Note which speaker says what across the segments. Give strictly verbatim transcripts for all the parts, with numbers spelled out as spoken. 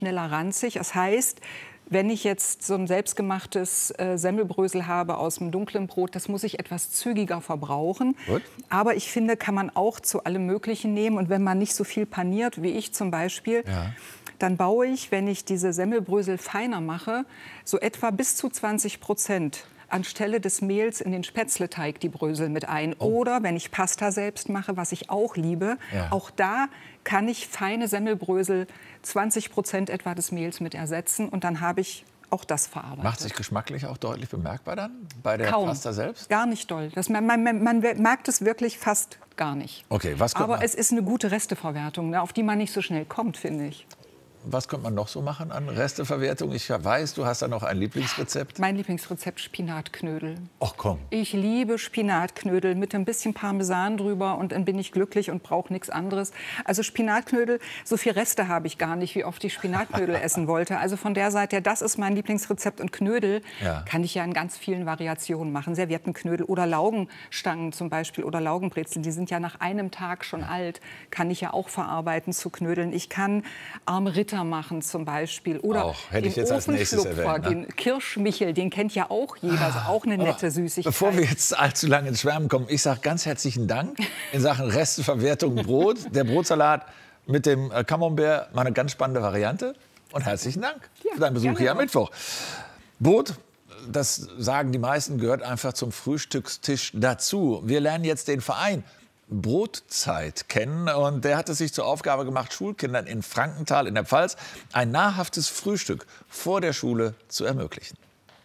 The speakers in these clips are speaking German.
Speaker 1: schneller ranzig. Das heißt, wenn ich jetzt so ein selbstgemachtes äh, Semmelbrösel habe aus dem dunklen Brot, das muss ich etwas zügiger verbrauchen. Gut. Aber ich finde, kann man auch zu allem Möglichen nehmen. Und wenn man nicht so viel paniert, wie ich zum Beispiel, ja. dann baue ich, wenn ich diese Semmelbrösel feiner mache, so etwa bis zu zwanzig Prozent anstelle des Mehls in den Spätzleteig die Brösel mit ein. Oh. Oder wenn ich Pasta selbst mache, was ich auch liebe, ja. auch da kann ich feine Semmelbrösel zwanzig Prozent etwa des Mehls mit ersetzen. Und dann habe ich auch das verarbeitet.
Speaker 2: Macht sich geschmacklich auch deutlich bemerkbar dann bei der
Speaker 1: Kaum.
Speaker 2: Pasta selbst?
Speaker 1: Gar nicht doll. Das, man, man, man merkt es wirklich fast gar nicht.
Speaker 2: Okay, was kommt
Speaker 1: Aber
Speaker 2: man?
Speaker 1: Es ist eine gute Resteverwertung, ne, auf die man nicht so schnell kommt, finde ich.
Speaker 2: Was könnte man noch so machen an Resteverwertung? Ich weiß, du hast da noch ein Lieblingsrezept.
Speaker 1: Mein Lieblingsrezept, Spinatknödel.
Speaker 2: Ach komm.
Speaker 1: Ich liebe Spinatknödel mit ein bisschen Parmesan drüber und dann bin ich glücklich und brauche nichts anderes. Also Spinatknödel, so viel Reste habe ich gar nicht, wie oft ich Spinatknödel essen wollte. Also von der Seite her, das ist mein Lieblingsrezept. Und Knödel ja. kann ich ja in ganz vielen Variationen machen. Serviettenknödel oder Laugenstangen zum Beispiel oder Laugenbrezeln, die sind ja nach einem Tag schon alt, kann ich ja auch verarbeiten zu Knödeln. Ich kann arme Ritter machen zum Beispiel. Oder
Speaker 2: auch, hätte ich
Speaker 1: den
Speaker 2: jetzt als nächstes erwähnt, ne?
Speaker 1: Den Kirschmichel, den kennt ja auch jeder. Also auch eine nette
Speaker 2: Aber
Speaker 1: Süßigkeit.
Speaker 2: Bevor wir jetzt allzu lange ins Schwärmen kommen, ich sage ganz herzlichen Dank in Sachen Resteverwertung Brot. Der Brotsalat mit dem Camembert, mal eine ganz spannende Variante. Und herzlichen Dank
Speaker 1: ja,
Speaker 2: für deinen Besuch hier am
Speaker 1: auch.
Speaker 2: Mittwoch. Brot, das sagen die meisten, gehört einfach zum Frühstückstisch dazu. Wir lernen jetzt den Verein Brotzeit kennen. Und der hat es sich zur Aufgabe gemacht, Schulkindern in Frankenthal in der Pfalz ein nahrhaftes Frühstück vor der Schule zu ermöglichen.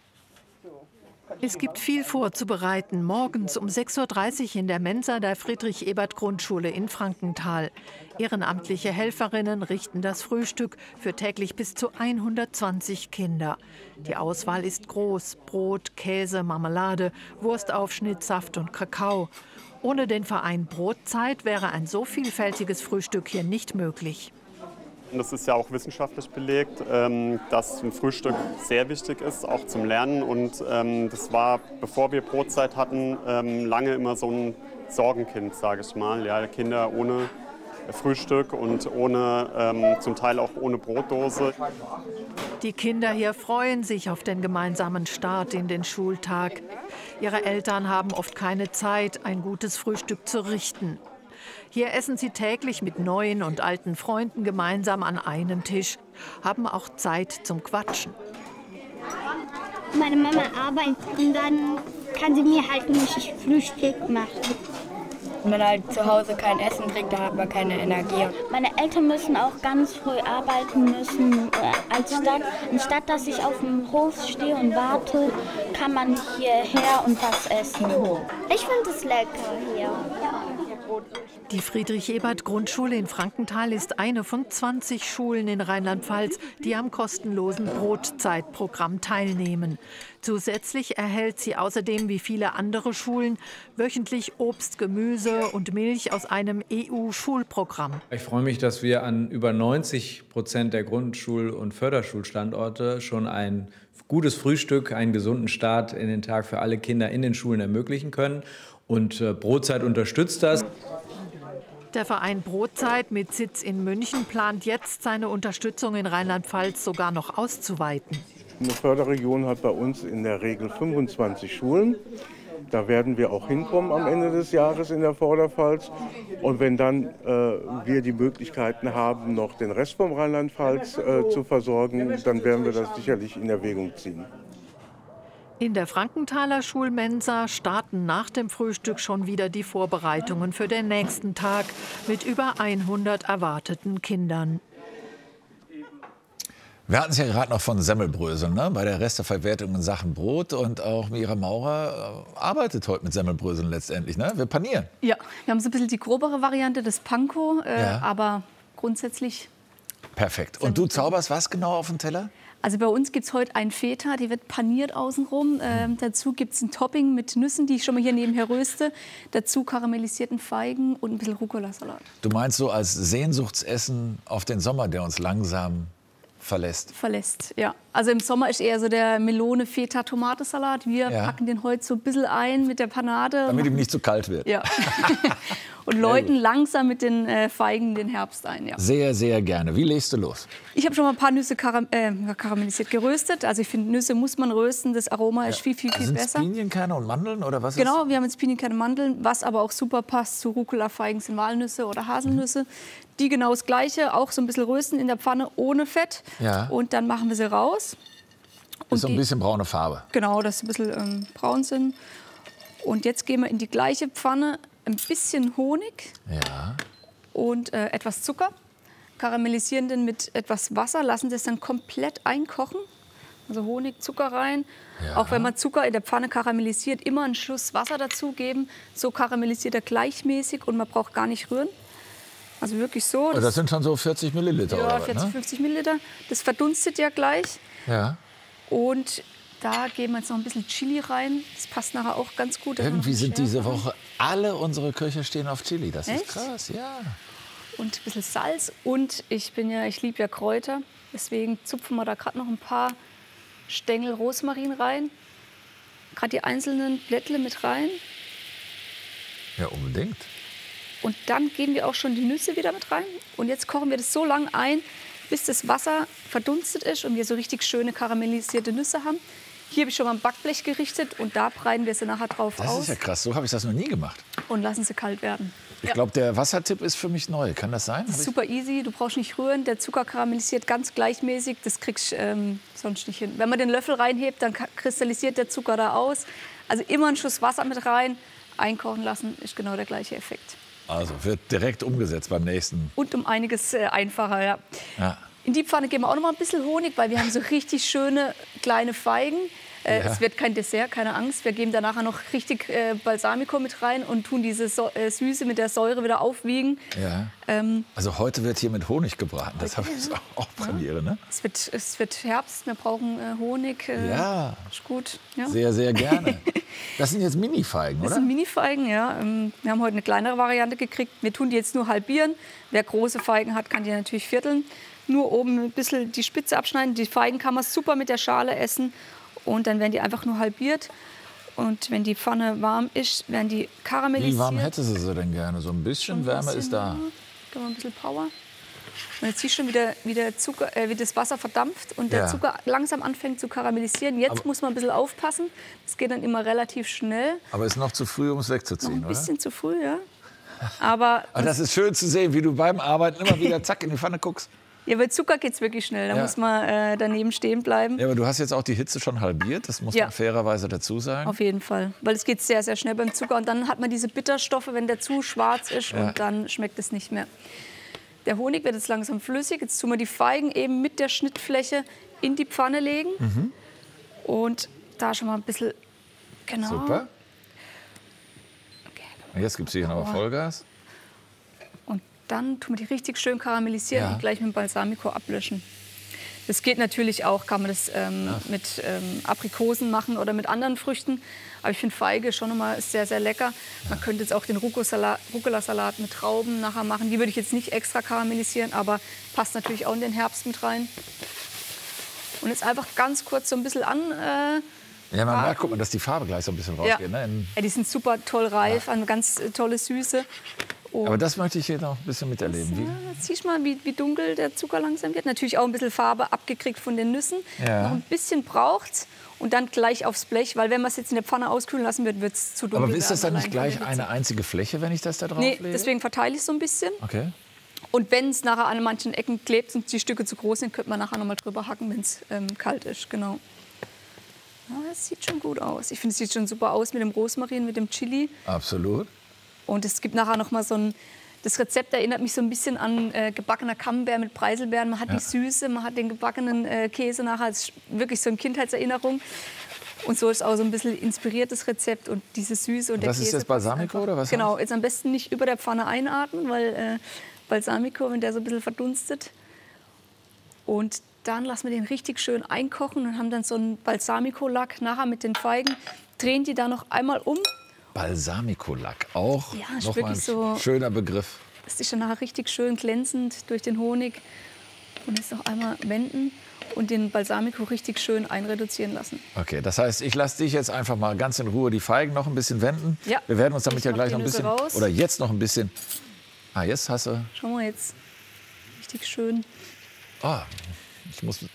Speaker 3: Es gibt viel vorzubereiten. Morgens um sechs Uhr dreißig in der Mensa der Friedrich-Ebert-Grundschule in Frankenthal. Ehrenamtliche Helferinnen richten das Frühstück für täglich bis zu hundertzwanzig Kinder. Die Auswahl ist groß. Brot, Käse, Marmelade, Wurstaufschnitt, Saft und Kakao. Ohne den Verein Brotzeit wäre ein so vielfältiges Frühstück hier nicht möglich.
Speaker 4: Das ist ja auch wissenschaftlich belegt, dass ein Frühstück sehr wichtig ist, auch zum Lernen. Und das war, bevor wir Brotzeit hatten, lange immer so ein Sorgenkind, sage ich mal. Ja, Kinder ohne Frühstück und ohne, zum Teil auch ohne Brotdose.
Speaker 3: Die Kinder hier freuen sich auf den gemeinsamen Start in den Schultag. Ihre Eltern haben oft keine Zeit, ein gutes Frühstück zu richten. Hier essen sie täglich mit neuen und alten Freunden gemeinsam an einem Tisch, haben auch Zeit zum Quatschen.
Speaker 5: Meine Mama arbeitet und dann kann sie mir halt nicht Frühstück machen.
Speaker 6: Wenn man halt zu Hause kein Essen kriegt, dann hat man keine Energie.
Speaker 5: Meine Eltern müssen auch ganz früh arbeiten müssen. Als Stadt, anstatt dass ich auf dem Hof stehe und warte, kann man hierher und was essen. Ich finde es lecker hier.
Speaker 3: Die Friedrich-Ebert-Grundschule in Frankenthal ist eine von zwanzig Schulen in Rheinland-Pfalz, die am kostenlosen Brotzeitprogramm teilnehmen. Zusätzlich erhält sie außerdem, wie viele andere Schulen, wöchentlich Obst, Gemüse und Milch aus einem E U-Schulprogramm.
Speaker 7: Ich freue mich, dass wir an über neunzig Prozent der Grundschul- und Förderschulstandorte schon ein gutes Frühstück, einen gesunden Start in den Tag für alle Kinder in den Schulen ermöglichen können. Und äh, Brotzeit unterstützt das.
Speaker 3: Der Verein Brotzeit mit Sitz in München plant jetzt, seine Unterstützung in Rheinland-Pfalz sogar noch auszuweiten.
Speaker 8: Eine Förderregion hat bei uns in der Regel fünfundzwanzig Schulen. Da werden wir auch hinkommen am Ende des Jahres in der Vorderpfalz. Und wenn dann äh, wir die Möglichkeiten haben, noch den Rest vom Rheinland-Pfalz äh, zu versorgen, dann werden wir das sicherlich in Erwägung ziehen.
Speaker 3: In der Frankenthaler Schulmensa starten nach dem Frühstück schon wieder die Vorbereitungen für den nächsten Tag mit über hundert erwarteten Kindern.
Speaker 2: Wir hatten es ja gerade noch von Semmelbröseln, ne? Bei der Resteverwertung in Sachen Brot. Und auch Mira Maurer äh, arbeitet heute mit Semmelbröseln letztendlich. Ne? Wir panieren.
Speaker 9: Ja, wir haben so ein bisschen die grobere Variante des Panko, äh,
Speaker 2: ja.
Speaker 9: aber grundsätzlich.
Speaker 2: Perfekt. Und du zauberst was genau auf den Teller?
Speaker 9: Also bei uns gibt es heute ein Feta, die wird paniert außenrum. Ähm, mhm. Dazu gibt es ein Topping mit Nüssen, die ich schon mal hier nebenher röste. Dazu karamellisierten Feigen und ein bisschen Rucola-Salat.
Speaker 2: Du meinst so als Sehnsuchtsessen auf den Sommer, der uns langsam verlässt?
Speaker 9: Verlässt, ja. Also im Sommer ist eher so der Melone-Feta-Tomatensalat. Wir ja. packen den heute so ein bisschen ein mit der Panade.
Speaker 2: Damit ihm nicht zu kalt wird.
Speaker 9: Ja. Und läuten langsam mit den äh, Feigen den Herbst ein. Ja.
Speaker 2: Sehr, sehr gerne. Wie legst du los?
Speaker 9: Ich habe schon mal ein paar Nüsse karam äh, karamellisiert, geröstet. Also ich finde, Nüsse muss man rösten. Das Aroma ja. ist viel, viel, viel
Speaker 2: Sind's
Speaker 9: besser.
Speaker 2: Pinienkerne und Mandeln oder was?
Speaker 9: Genau,
Speaker 2: ist?
Speaker 9: wir haben jetzt Pinienkerne und Mandeln. Was aber auch super passt zu Rucola-Feigen sind Walnüsse oder Haselnüsse. Mhm. Die genau das Gleiche, auch so ein bisschen rösten in der Pfanne ohne Fett. Ja. Und dann machen wir sie raus.
Speaker 2: Und so ein bisschen braune Farbe.
Speaker 9: Genau, dass sie ein bisschen ähm, braun sind. Und jetzt gehen wir in die gleiche Pfanne ein bisschen Honig
Speaker 2: ja.
Speaker 9: und äh, etwas Zucker. Karamellisieren den mit etwas Wasser, lassen das dann komplett einkochen. Also Honig, Zucker rein. Ja. Auch wenn man Zucker in der Pfanne karamellisiert, immer einen Schuss Wasser dazugeben. So karamellisiert er gleichmäßig und man braucht gar nicht rühren. Also wirklich so.
Speaker 2: Das, das sind schon so vierzig Milliliter,
Speaker 9: ja,
Speaker 2: oder
Speaker 9: vierzig,
Speaker 2: ne?
Speaker 9: fünfzig Milliliter. Das verdunstet ja gleich.
Speaker 2: Ja.
Speaker 9: Und da geben wir jetzt noch ein bisschen Chili rein. Das passt nachher auch ganz gut.
Speaker 2: Irgendwie sind diese Woche alle unsere Köche stehen auf Chili. Das
Speaker 9: Echt?
Speaker 2: ist krass, ja.
Speaker 9: Und ein bisschen Salz. Und ich bin ja, ich liebe ja Kräuter. Deswegen zupfen wir da gerade noch ein paar Stängel Rosmarin rein. Gerade die einzelnen Blättle mit rein.
Speaker 2: Ja, unbedingt.
Speaker 9: Und dann geben wir auch schon die Nüsse wieder mit rein. Und jetzt kochen wir das so lange ein, bis das Wasser verdunstet ist und wir so richtig schöne karamellisierte Nüsse haben. Hier habe ich schon mal ein Backblech gerichtet und da breiten wir sie nachher drauf
Speaker 2: das
Speaker 9: aus.
Speaker 2: Das ist ja krass, so habe ich das noch nie gemacht.
Speaker 9: Und lassen sie kalt werden.
Speaker 2: Ich glaube, der Wassertipp ist für mich neu. Kann das sein?
Speaker 9: Das ist super easy, du brauchst nicht rühren. Der Zucker karamellisiert ganz gleichmäßig, das kriegst du ähm, sonst nicht hin. Wenn man den Löffel reinhebt, dann kristallisiert der Zucker da aus. Also immer einen Schuss Wasser mit rein, einkochen lassen, ist genau der gleiche Effekt.
Speaker 2: Also wird direkt umgesetzt beim nächsten.
Speaker 9: Und um einiges äh, einfacher, ja.
Speaker 2: ja.
Speaker 9: In die Pfanne geben wir auch noch mal ein bisschen Honig, weil wir haben so richtig schöne kleine Feigen. Äh, ja. Es wird kein Dessert, keine Angst. Wir geben da nachher noch richtig äh, Balsamico mit rein und tun diese so äh, Süße mit der Säure wieder aufwiegen.
Speaker 2: Ja.
Speaker 9: Ähm,
Speaker 2: also heute wird hier mit Honig gebraten. Das habe ich auch, auch Premiere, ne?
Speaker 9: Es wird, es wird Herbst, wir brauchen äh, Honig. Äh,
Speaker 2: ja.
Speaker 9: Ist gut. Ja.
Speaker 2: Sehr, sehr gerne. Das sind jetzt Mini-Feigen, oder?
Speaker 9: Das sind Mini-Feigen, ja. Ähm, wir haben heute eine kleinere Variante gekriegt. Wir tun die jetzt nur halbieren. Wer große Feigen hat, kann die natürlich vierteln. Nur oben ein bisschen die Spitze abschneiden. Die Feigen kann man super mit der Schale essen. Und dann werden die einfach nur halbiert. Und wenn die Pfanne warm ist, werden die karamellisiert.
Speaker 2: Wie warm hätte sie sie denn gerne? So ein bisschen Wärme ist da.
Speaker 9: Gib mal ein bisschen Power. Und jetzt siehst du schon, wie, der, wie, der Zucker, äh, wie das Wasser verdampft und der
Speaker 2: ja.
Speaker 9: Zucker langsam anfängt zu karamellisieren. Jetzt aber muss man ein bisschen aufpassen. Das geht dann immer relativ schnell.
Speaker 2: Aber es ist noch zu früh, um es wegzuziehen,
Speaker 9: noch ein bisschen
Speaker 2: oder?
Speaker 9: zu früh, ja. Aber,
Speaker 2: aber das ist schön zu sehen, wie du beim Arbeiten immer wieder zack in die Pfanne guckst.
Speaker 9: Ja, bei Zucker geht es wirklich schnell. Da ja. muss man äh, daneben stehen bleiben.
Speaker 2: Ja, aber du hast jetzt auch die Hitze schon halbiert. Das muss ja. man fairerweise dazu sagen.
Speaker 9: Auf jeden Fall. Weil es geht sehr, sehr schnell beim Zucker. Und dann hat man diese Bitterstoffe, wenn der zu schwarz ist. Ja. Und dann schmeckt es nicht mehr. Der Honig wird jetzt langsam flüssig. Jetzt tun wir die Feigen eben mit der Schnittfläche in die Pfanne legen.
Speaker 2: Mhm.
Speaker 9: Und da schon mal ein bisschen... Genau.
Speaker 2: Super. Okay. Jetzt gibt es hier noch Vollgas.
Speaker 9: Dann tun wir die richtig schön karamellisieren
Speaker 2: ja.
Speaker 9: und gleich mit dem Balsamico ablöschen. Das geht natürlich auch, kann man das ähm,
Speaker 2: ja.
Speaker 9: mit ähm, Aprikosen machen oder mit anderen Früchten. Aber ich finde Feige schon nochmal sehr, sehr lecker. Man könnte jetzt auch den Rucola-Salat mit Trauben nachher machen. Die würde ich jetzt nicht extra karamellisieren, aber passt natürlich auch in den Herbst mit rein. Und jetzt einfach ganz kurz so ein bisschen an. Äh,
Speaker 2: ja, man merkt, guck mal, dass die Farbe gleich so ein bisschen rausgeht.
Speaker 9: Ja.
Speaker 2: Ne?
Speaker 9: Ja, die sind super toll reif, ja. eine ganz äh, tolle Süße. Und
Speaker 2: aber das möchte ich hier noch ein bisschen miterleben.
Speaker 9: Das, ja, jetzt siehst du mal, wie, wie dunkel der Zucker langsam wird. Natürlich auch ein bisschen Farbe abgekriegt von den Nüssen.
Speaker 2: Ja.
Speaker 9: Noch ein bisschen braucht's und dann gleich aufs Blech, weil wenn man es jetzt in der Pfanne auskühlen lassen wird, wird es zu dunkel.
Speaker 2: Aber ist das dann nicht gleich
Speaker 9: eine
Speaker 2: eine einzige Fläche, wenn ich das da drauf
Speaker 9: nee,
Speaker 2: lege?
Speaker 9: Deswegen verteile ich es so ein bisschen.
Speaker 2: Okay.
Speaker 9: Und wenn es nachher an manchen Ecken klebt und die Stücke zu groß sind, könnte man nachher noch mal drüber hacken, wenn es ähm, kalt ist. Genau. Ja, das sieht schon gut aus. Ich finde, es sieht schon super aus mit dem Rosmarin, mit dem Chili.
Speaker 2: Absolut.
Speaker 9: Und es gibt nachher noch mal so ein... Das Rezept erinnert mich so ein bisschen an äh, gebackener Camembert mit Preiselbeeren. Man hat ja. die Süße, man hat den gebackenen äh, Käse nachher. Das ist wirklich so eine Kindheitserinnerung. Und so ist auch so ein bisschen inspiriertes Rezept und diese Süße und, und der
Speaker 2: das
Speaker 9: Käse.
Speaker 2: Das ist das Balsamico oder was?
Speaker 9: Genau, jetzt am besten nicht über der Pfanne einatmen, weil äh, Balsamico, wenn der so ein bisschen verdunstet. Und dann lassen wir den richtig schön einkochen und haben dann so einen Balsamico-Lack nachher mit den Feigen. Drehen die da noch einmal um.
Speaker 2: Balsamico-Lack, auch
Speaker 9: ja,
Speaker 2: noch mal ein so, schöner Begriff.
Speaker 9: Das ist dann nachher richtig schön glänzend durch den Honig. Und jetzt noch einmal wenden. und den Balsamico richtig schön einreduzieren lassen.
Speaker 2: Okay, das heißt, ich lasse dich jetzt einfach mal ganz in Ruhe die Feigen noch ein bisschen wenden.
Speaker 9: Ja.
Speaker 2: Wir werden uns damit
Speaker 9: Ich
Speaker 2: ja
Speaker 9: mach
Speaker 2: gleich
Speaker 9: die
Speaker 2: noch ein
Speaker 9: Nüsse
Speaker 2: bisschen,
Speaker 9: raus.
Speaker 2: oder jetzt noch ein bisschen. Ah, jetzt hast du.
Speaker 9: Schau mal jetzt, richtig schön.
Speaker 2: Oh, ich muss